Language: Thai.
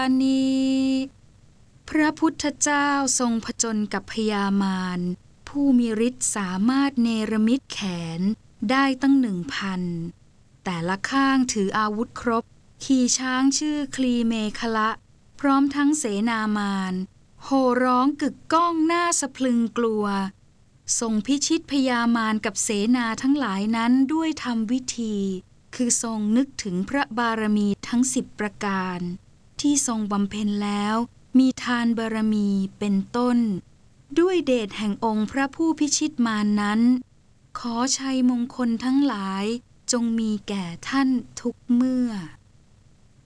อันนี้พระพุทธเจ้าทรงผจญกับพญามารผู้มีฤทธิ์สามารถเนรมิตแขนได้ตั้ง1,000แต่ละข้างถืออาวุธครบขี่ช้างชื่อคลีเมขละพร้อมทั้งเสนามารโห่ร้องกึกก้องหน้าสะพรึงกลัวทรงพิชิตพญามารกับเสนาทั้งหลายนั้นด้วยธรรมวิธีคือทรงนึกถึงพระบารมีทั้ง10ประการที่ทรงบำเพ็ญแล้วมีทานบารมีเป็นต้นด้วยเดชแห่งองค์พระผู้พิชิตมารนั้นขอชัยมงคลทั้งหลายจงมีแก่ท่านทุกเมื่อ